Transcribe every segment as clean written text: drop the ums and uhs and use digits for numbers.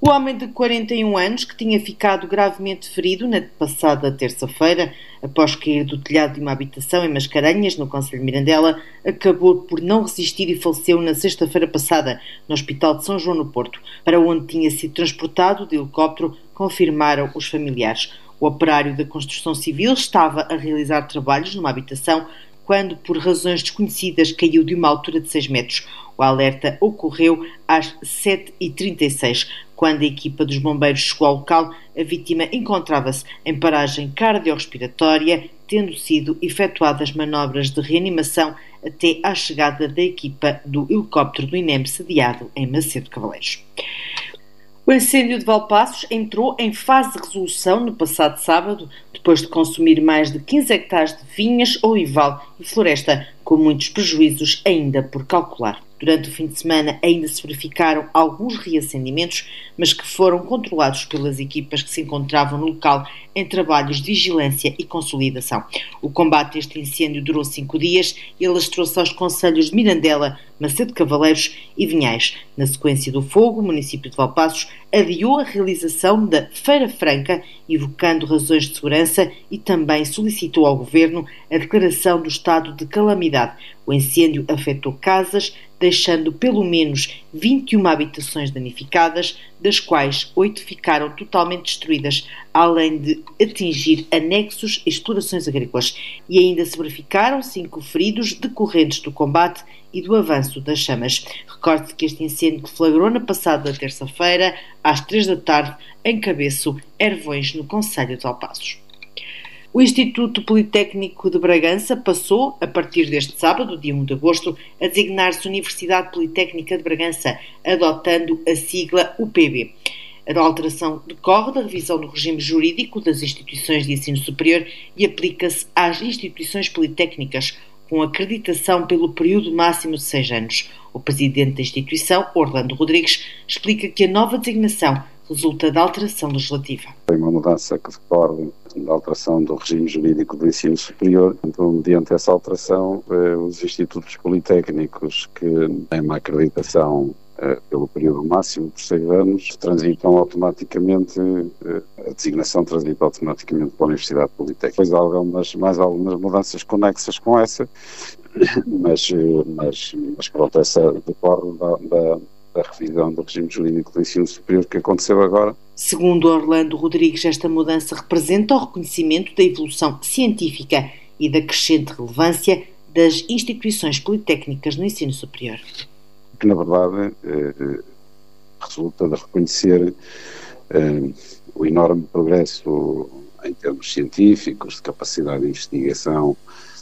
O homem de 41 anos, que tinha ficado gravemente ferido na passada terça-feira, após cair do telhado de uma habitação em Mascarenhas, no concelho de Mirandela, acabou por não resistir e faleceu na sexta-feira passada, no Hospital de São João no Porto, para onde tinha sido transportado de helicóptero, confirmaram os familiares. O operário da construção civil estava a realizar trabalhos numa habitação quando, por razões desconhecidas, caiu de uma altura de 6 metros. O alerta ocorreu às 7h36. Quando a equipa dos bombeiros chegou ao local, a vítima encontrava-se em paragem cardiorrespiratória, tendo sido efetuadas manobras de reanimação até à chegada da equipa do helicóptero do INEM sediado em Macedo Cavaleiros. O incêndio de Valpaços entrou em fase de resolução no passado sábado, depois de consumir mais de 15 hectares de vinhas, olival e floresta, com muitos prejuízos ainda por calcular. Durante o fim de semana ainda se verificaram alguns reacendimentos, mas que foram controlados pelas equipas que se encontravam no local em trabalhos de vigilância e consolidação. O combate a este incêndio durou 5 dias e alastrou-se aos concelhos de Mirandela, Macedo Cavaleiros e Vinhais. Na sequência do fogo, o município de Valpaços adiou a realização da Feira Franca, evocando razões de segurança, e também solicitou ao governo a declaração do estado de calamidade. O incêndio afetou casas, deixando pelo menos 21 habitações danificadas, das quais 8 ficaram totalmente destruídas, além de atingir anexos e explorações agrícolas. E ainda se verificaram 5 feridos decorrentes do combate e do avanço das chamas. Recorde-se que este incêndio que flagrou na passada terça-feira, às 3 da tarde, em Cabeço, Ervões, no concelho de Valpaços. O Instituto Politécnico de Bragança passou, a partir deste sábado, dia 1 de agosto, a designar-se Universidade Politécnica de Bragança, adotando a sigla UPB. A alteração decorre da revisão do regime jurídico das instituições de ensino superior e aplica-se às instituições politécnicas, com acreditação pelo período máximo de 6 anos. O presidente da instituição, Orlando Rodrigues, explica que a nova designação resulta da alteração legislativa. Foi uma mudança que decorre da alteração do regime jurídico do ensino superior. Então, mediante essa alteração, os institutos politécnicos que têm uma acreditação pelo período máximo de 6 anos, transitam automaticamente, a designação transita automaticamente para a Universidade Politécnica. Depois há mais algumas mudanças conexas com essa, mas pronto, essa decorre da revisão do regime jurídico do ensino superior que aconteceu agora. Segundo Orlando Rodrigues, esta mudança representa o reconhecimento da evolução científica e da crescente relevância das instituições politécnicas no ensino superior. Que, na verdade, resulta de reconhecer o enorme progresso em termos científicos, de capacidade de investigação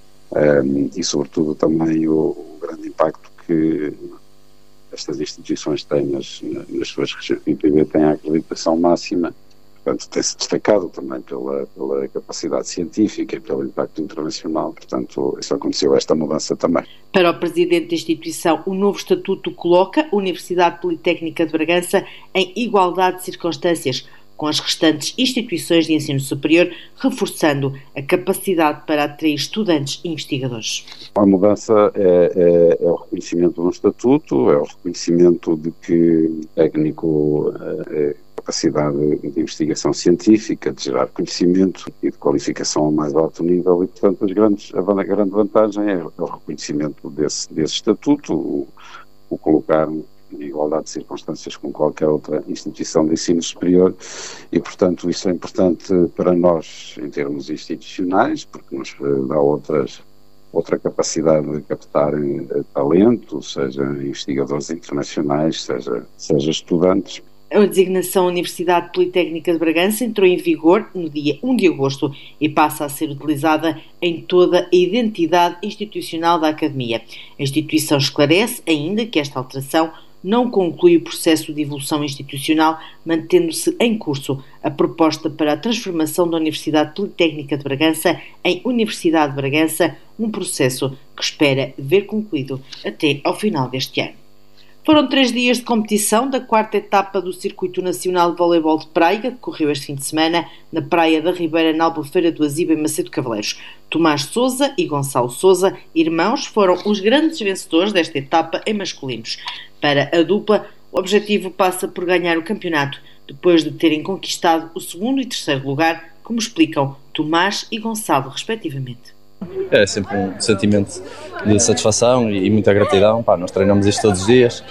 e, sobretudo, também o grande impacto que estas instituições têm nas suas regiões. O IPB tem a acreditação máxima, portanto tem-se destacado também pela capacidade científica e pelo impacto internacional, portanto isso aconteceu, esta mudança também. Para o presidente da instituição, o novo estatuto coloca a Universidade Politécnica de Bragança em igualdade de circunstâncias com as restantes instituições de ensino superior, reforçando a capacidade para atrair estudantes e investigadores. A mudança é o reconhecimento de um estatuto, é o reconhecimento de que técnico capacidade de investigação científica, de gerar conhecimento e de qualificação ao mais alto nível, e portanto a grande vantagem é o reconhecimento desse estatuto, o colocar em igualdade de circunstâncias com qualquer outra instituição de ensino superior, e portanto isso é importante para nós em termos institucionais, porque nos dá outra capacidade de captar talento, seja investigadores internacionais, seja estudantes. A designação Universidade Politécnica de Bragança entrou em vigor no dia 1 de agosto e passa a ser utilizada em toda a identidade institucional da Academia. A instituição esclarece ainda que esta alteração não conclui o processo de evolução institucional, mantendo-se em curso a proposta para a transformação da Universidade Politécnica de Bragança em Universidade de Bragança, um processo que espera ver concluído até ao final deste ano. Foram 3 dias de competição da 4ª etapa do Circuito Nacional de Voleibol de Praia, que decorreu este fim de semana na Praia da Ribeira, na Albufeira do Aziba, em Macedo Cavaleiros. Tomás Sousa e Gonçalo Sousa, irmãos, foram os grandes vencedores desta etapa em masculinos. Para a dupla, O objetivo passa por ganhar o campeonato, depois de terem conquistado o 2º e 3º lugar, como explicam Tomás e Gonçalo, respectivamente. É sempre um sentimento de satisfação e muita gratidão. Nós treinamos isto todos os dias.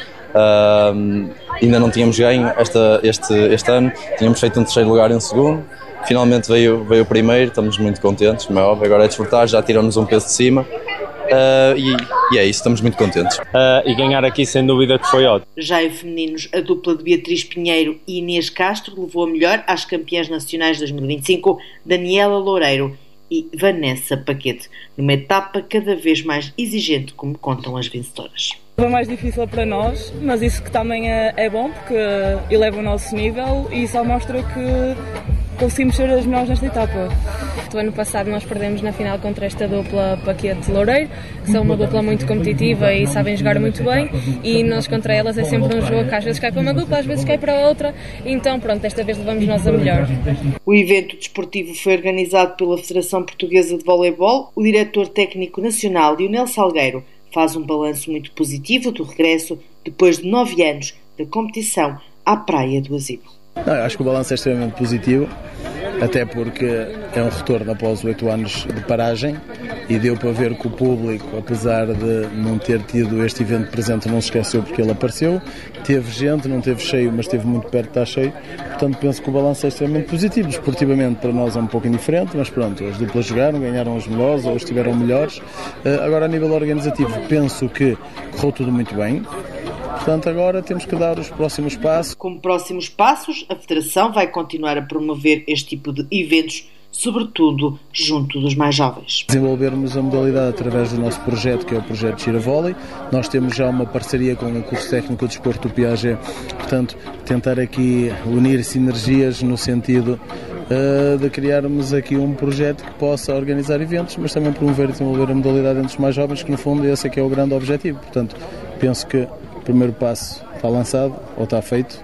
Ainda não tínhamos ganho este ano, tínhamos feito um 3º lugar e um 2º. Finalmente veio o primeiro, estamos muito contentes, como é óbvio. Agora é desfrutar, já tiramos um peso de cima. E é isso, estamos muito contentes. E ganhar aqui sem dúvida que foi ótimo. Já em femininos, a dupla de Beatriz Pinheiro e Inês Castro levou a melhor às campeãs nacionais de 2025, Daniela Loureiro e Vanessa Paquete, numa etapa cada vez mais exigente, como contam as vencedoras. É mais difícil para nós, mas isso que também é bom, porque eleva o nosso nível e só mostra que conseguimos ser as melhores nesta etapa. O ano passado nós perdemos na final contra esta dupla Paquete-Loureiro, que são uma dupla muito competitiva e sabem jogar muito bem, e nós contra elas é sempre um jogo que às vezes cai para uma dupla, às vezes cai para outra, então pronto, desta vez levamos nós a melhor. O evento desportivo foi organizado pela Federação Portuguesa de Voleibol. O diretor técnico nacional, Lionel Salgueiro, faz um balanço muito positivo do regresso depois de 9 anos da competição à Praia do Asilo. Acho que o balanço é extremamente positivo, até porque é um retorno após 8 anos de paragem e deu para ver que o público, apesar de não ter tido este evento presente, não se esqueceu porque ele apareceu. Teve gente, não teve cheio, mas esteve muito perto de estar cheio. Portanto, penso que o balanço é extremamente positivo. Esportivamente, para nós é um pouco indiferente, mas pronto, as duplas jogaram, ganharam os melhores ou estiveram melhores. Agora, a nível organizativo, penso que correu tudo muito bem. Portanto, agora temos que dar os próximos passos. Como próximos passos, a Federação vai continuar a promover este tipo de eventos, sobretudo junto dos mais jovens. Desenvolvermos a modalidade através do nosso projeto, que é o projeto Giravôlei. Nós temos já uma parceria com o curso técnico de desporto do Piaget, portanto, tentar aqui unir sinergias no sentido de criarmos aqui um projeto que possa organizar eventos, mas também promover e desenvolver a modalidade entre os mais jovens, que no fundo esse é que é o grande objetivo. Portanto, penso que o primeiro passo está lançado, ou está feito,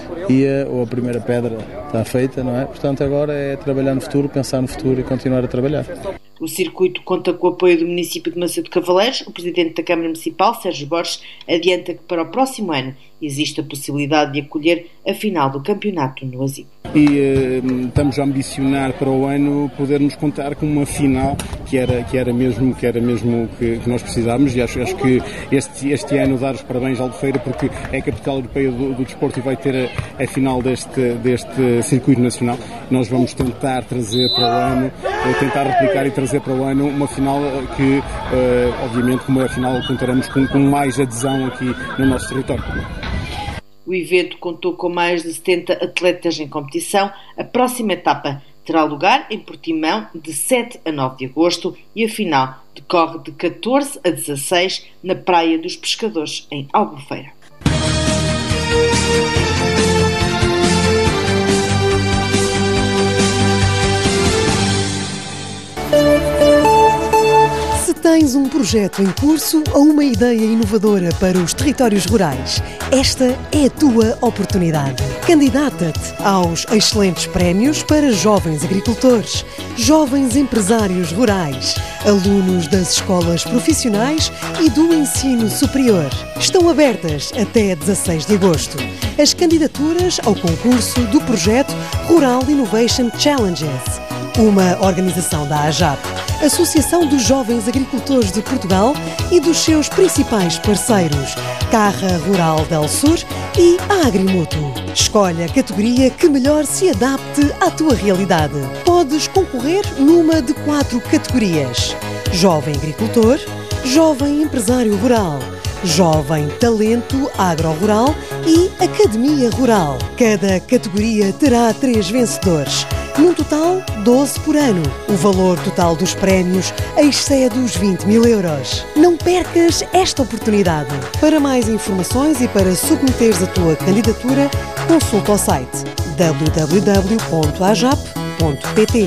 ou a primeira pedra está feita, não é? Portanto, agora é trabalhar no futuro, pensar no futuro e continuar a trabalhar. O circuito conta com o apoio do município de Macedo Cavaleiros. O presidente da Câmara Municipal, Sérgio Borges, adianta que para o próximo ano existe a possibilidade de acolher a final do campeonato no Asilo. E estamos a ambicionar para o ano podermos contar com uma final que era mesmo que nós precisávamos, e acho que este ano dar os parabéns à Albufeira, porque é a capital europeia do desporto e vai ter a final deste circuito nacional. Nós vamos tentar trazer para o ano, tentar replicar e trazer para o ano uma final que, obviamente, como é a final, contaremos com mais adesão aqui no nosso território. O evento contou com mais de 70 atletas em competição. A próxima etapa terá lugar em Portimão de 7 a 9 de agosto e a final decorre de 14 a 16 na Praia dos Pescadores, em Albufeira. Tens um projeto em curso ou uma ideia inovadora para os territórios rurais? Esta é a tua oportunidade. Candidata-te aos excelentes prémios para jovens agricultores, jovens empresários rurais, alunos das escolas profissionais e do ensino superior. Estão abertas até 16 de agosto as candidaturas ao concurso do projeto Rural Innovation Challenges, uma organização da AJAP, Associação dos Jovens Agricultores de Portugal, e dos seus principais parceiros, Carra Rural del Sur e a Agrimoto. Escolhe a categoria que melhor se adapte à tua realidade. Podes concorrer numa de 4 categorias: Jovem Agricultor, Jovem Empresário Rural, Jovem Talento Agro-Rural e Academia Rural. Cada categoria terá 3 vencedores. Num total, 12 por ano. O valor total dos prémios excede os 20 mil euros. Não percas esta oportunidade. Para mais informações e para submeteres a tua candidatura, consulta o site www.ajap.pt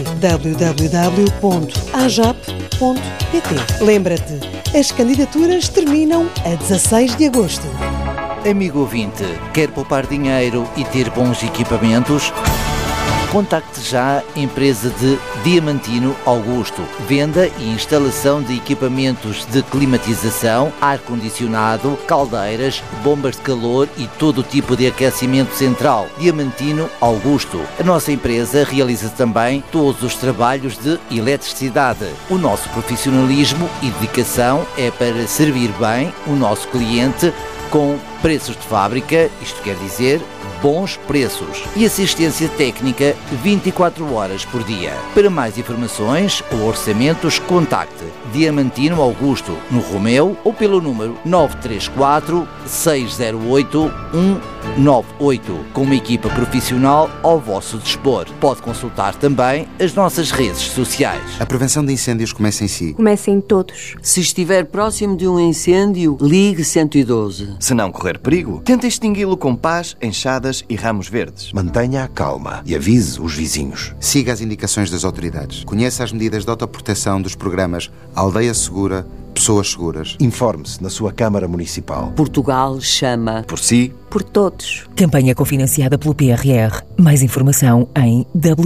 www.ajap.pt. Lembra-te, as candidaturas terminam a 16 de agosto. Amigo ouvinte, quer poupar dinheiro e ter bons equipamentos? Contacte já a empresa de Diamantino Augusto. Venda e instalação de equipamentos de climatização, ar-condicionado, caldeiras, bombas de calor e todo o tipo de aquecimento central. Diamantino Augusto. A nossa empresa realiza também todos os trabalhos de eletricidade. O nosso profissionalismo e dedicação é para servir bem o nosso cliente com preços de fábrica, isto quer dizer bons preços, e assistência técnica 24 horas por dia. Para mais informações ou orçamentos, contacte Diamantino Augusto no Romeu ou pelo número 934 608 198, com uma equipa profissional ao vosso dispor. Pode consultar também as nossas redes sociais. A prevenção de incêndios começa em si. Começa em todos. Se estiver próximo de um incêndio, ligue 112. Se não correr perigo, tente extingui-lo com pás, enxadas e ramos verdes. Mantenha a calma e avise os vizinhos. Siga as indicações das autoridades. Conheça as medidas de autoproteção dos programas Aldeia Segura, Pessoas Seguras. Informe-se na sua Câmara Municipal. Portugal chama. Por si. Por todos. Campanha cofinanciada pelo PRR. Mais informação em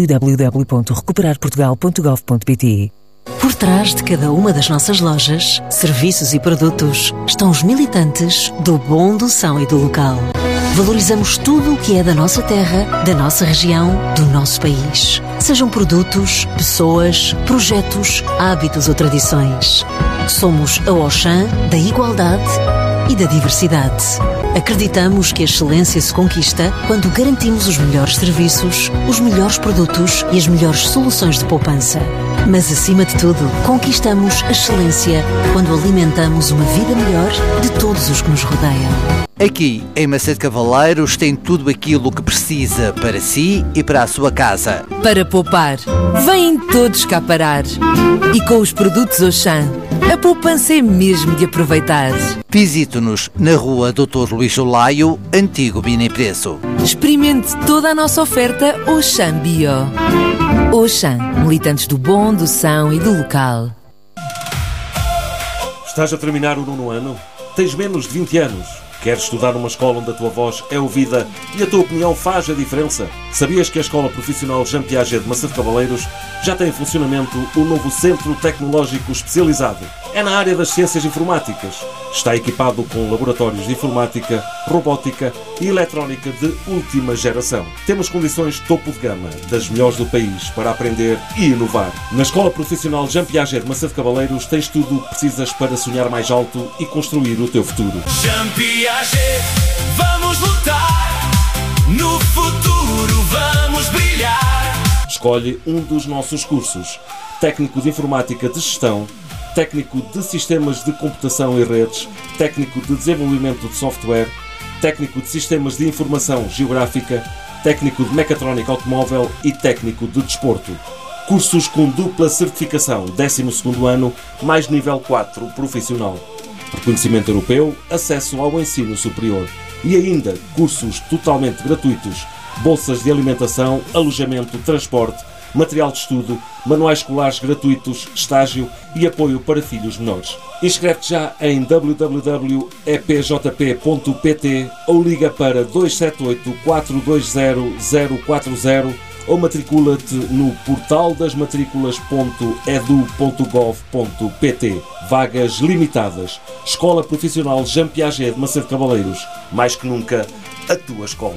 www.recuperarportugal.gov.pt. Por trás de cada uma das nossas lojas, serviços e produtos estão os militantes do bom, do são e do local. Valorizamos tudo o que é da nossa terra, da nossa região, do nosso país. Sejam produtos, pessoas, projetos, hábitos ou tradições. Somos a Auchan da igualdade e da diversidade. Acreditamos que a excelência se conquista quando garantimos os melhores serviços, os melhores produtos e as melhores soluções de poupança. Mas, acima de tudo, conquistamos a excelência quando alimentamos uma vida melhor de todos os que nos rodeiam. Aqui, em Macedo Cavaleiros, tem tudo aquilo que precisa para si e para a sua casa. Para poupar, vêm todos cá parar. E com os produtos Auchan, a poupança é mesmo de aproveitar. Visite-nos na rua Dr. Luís Olaio, antigo Binapreço. Experimente toda a nossa oferta Auchan Bio. Auchan, militantes do bom, do são e do local. Estás a terminar o 9º ano? Tens menos de 20 anos? Queres estudar numa escola onde a tua voz é ouvida e a tua opinião faz a diferença? Sabias que a Escola Profissional Jean Piaget de Macedo Cavaleiros já tem em funcionamento o novo Centro Tecnológico Especializado? É na área das ciências informáticas. Está equipado com laboratórios de informática, robótica e eletrónica de última geração. Temos condições topo de gama, das melhores do país, para aprender e inovar. Na Escola Profissional Jean Piaget de Macedo Cavaleiros tens tudo o que precisas para sonhar mais alto e construir o teu futuro. Jean Piaget, vamos lutar, no futuro vamos brilhar. Escolhe um dos nossos cursos: Técnico de Informática de Gestão, Técnico de Sistemas de Computação e Redes, Técnico de Desenvolvimento de Software, Técnico de Sistemas de Informação Geográfica, Técnico de Mecatrónica Automóvel e Técnico de Desporto. Cursos com dupla certificação, 12º ano, mais nível 4 profissional. Reconhecimento europeu, acesso ao ensino superior. E ainda cursos totalmente gratuitos, bolsas de alimentação, alojamento, transporte, material de estudo, manuais escolares gratuitos, estágio e apoio para filhos menores. Inscreve-te já em www.epjp.pt ou liga para 278 420 040 ou matricula-te no portaldasmatriculas.edu.gov.pt. Vagas limitadas. Escola Profissional Jean Piaget de Macedo Cavaleiros. Mais que nunca, a tua escola.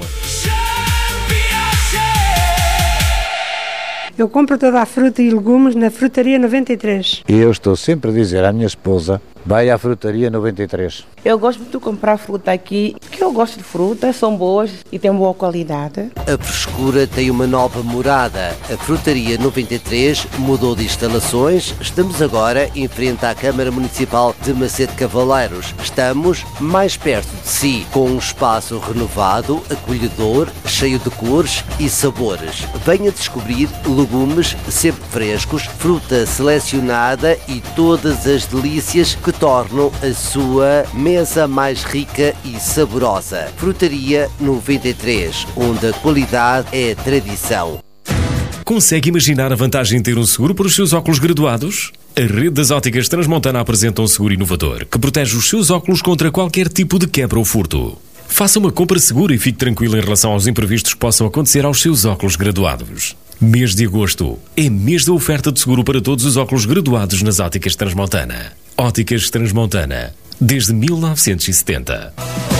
Eu compro toda a fruta e legumes na Frutaria 93. E eu estou sempre a dizer à minha esposa, vai à Frutaria 93. Eu gosto muito de comprar fruta aqui, porque eu gosto de frutas, são boas e têm boa qualidade. A frescura tem uma nova morada. A Frutaria 93 mudou de instalações. Estamos agora em frente à Câmara Municipal de Macedo Cavaleiros. Estamos mais perto de si, com um espaço renovado, acolhedor, cheio de cores e sabores. Venha descobrir legumes sempre frescos, fruta selecionada e todas as delícias que tornam a sua mesa mais rica e saborosa. Frutaria 93, onde a qualidade é tradição. Consegue imaginar a vantagem de ter um seguro para os seus óculos graduados? A rede das óticas Transmontana apresenta um seguro inovador que protege os seus óculos contra qualquer tipo de quebra ou furto. Faça uma compra segura e fique tranquilo em relação aos imprevistos que possam acontecer aos seus óculos graduados. Mês de agosto é mês da oferta de seguro para todos os óculos graduados nas Óticas Transmontana. Óticas Transmontana, desde 1970.